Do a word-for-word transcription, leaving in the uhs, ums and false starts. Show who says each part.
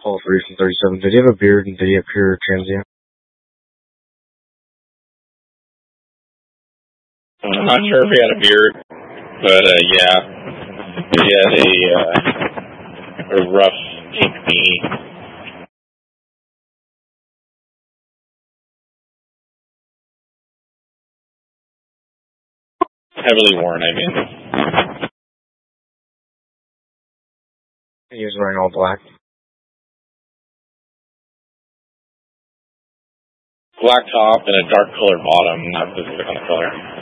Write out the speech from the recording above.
Speaker 1: Paul Free from thirty-seven. Did he have a beard and did he appear transient?
Speaker 2: I'm not sure if he had a beard, but uh, yeah, he had a, uh, a rough pink knee. Heavily worn, I mean.
Speaker 1: He was wearing all black.
Speaker 2: Black top and a dark colored bottom, not specific on the color.